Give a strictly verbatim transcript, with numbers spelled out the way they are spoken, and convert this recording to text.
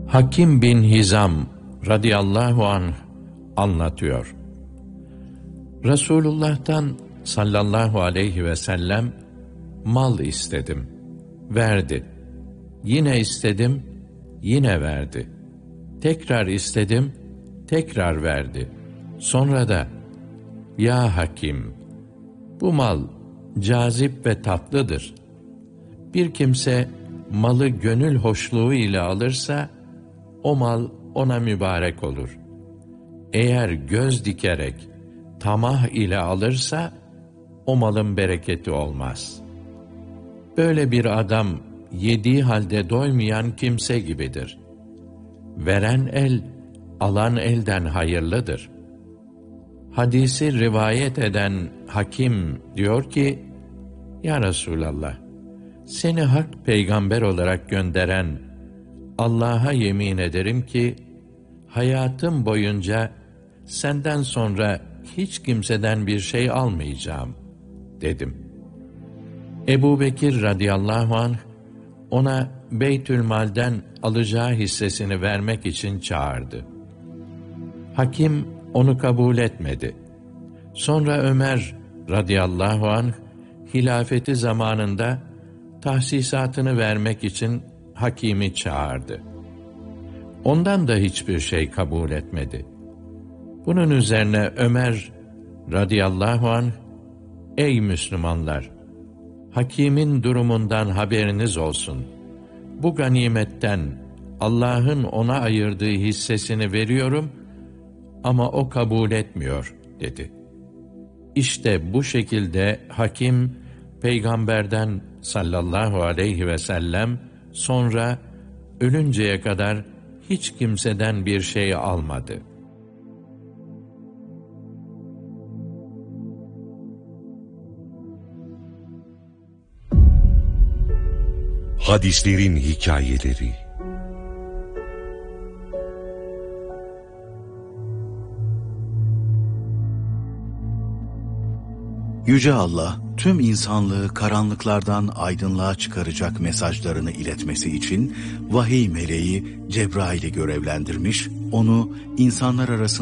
Hakim bin Hizam radıyallahu anh anlatıyor. Resulullah'tan sallallahu aleyhi ve sellem mal istedim, verdi. Yine istedim, yine verdi. Tekrar istedim, tekrar verdi. Sonra da, ya Hakim, bu mal cazip ve tatlıdır. Bir kimse malı gönül hoşluğu ile alırsa, o mal ona mübarek olur. Eğer göz dikerek, tamah ile alırsa, o malın bereketi olmaz. Böyle bir adam, yediği halde doymayan kimse gibidir. Veren el, alan elden hayırlıdır. Hadisi rivayet eden Hakim diyor ki, ya Resulallah, seni hak peygamber olarak gönderen Allah'a yemin ederim ki, hayatım boyunca senden sonra hiç kimseden bir şey almayacağım, dedim. Ebu Bekir radıyallahu anh, ona Beytülmal'den alacağı hissesini vermek için çağırdı. Hakim onu kabul etmedi. Sonra Ömer radıyallahu anh, hilafeti zamanında tahsisatını vermek için Hakim'i çağırdı. Ondan da hiçbir şey kabul etmedi. Bunun üzerine Ömer radıyallahu anh, ey Müslümanlar! Hakim'in durumundan haberiniz olsun. Bu ganimetten Allah'ın ona ayırdığı hissesini veriyorum ama o kabul etmiyor, dedi. İşte bu şekilde Hakim, Peygamberden sallallahu aleyhi ve sellem sonra ölünceye kadar hiç kimseden bir şey almadı. Hadislerin hikayeleri. Yüce Allah, tüm insanlığı karanlıklardan aydınlığa çıkaracak mesajlarını iletmesi için vahiy meleği Cebrail'i görevlendirmiş, onu insanlar arasında